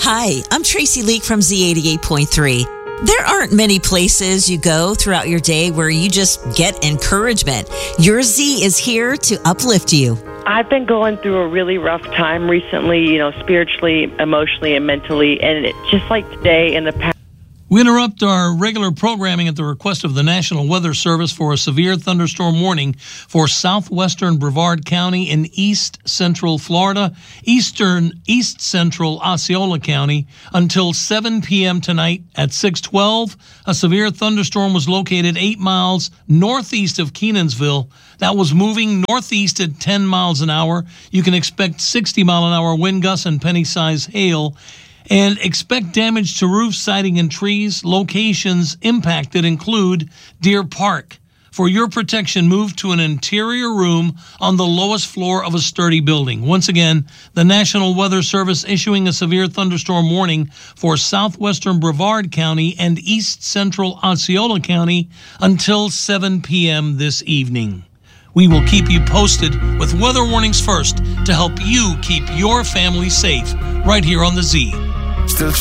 Hi, I'm Tracy Leak from Z88.3. There aren't many places you go throughout your day where you just get encouragement. Your Z is here to uplift you. I've been going through a really rough time recently, spiritually, emotionally, and mentally, and just like today in the past. We interrupt our regular programming at the request of the National Weather Service for a severe thunderstorm warning for southwestern Brevard County in east central Florida, east central Osceola County until 7 p.m. tonight at 6:12. A severe thunderstorm was located 8 miles northeast of Kenansville. That was moving northeast at 10 miles an hour. You can expect 60-mile-an-hour wind gusts and penny-size hail. And expect damage to roof, siding, and trees. Locations impacted include Deer Park. For your protection, move to an interior room on the lowest floor of a sturdy building. Once again, the National Weather Service issuing a severe thunderstorm warning for southwestern Brevard County and east central Osceola County until 7 p.m. this evening. We will keep you posted with weather warnings first to help you keep your family safe right here on the Z. Still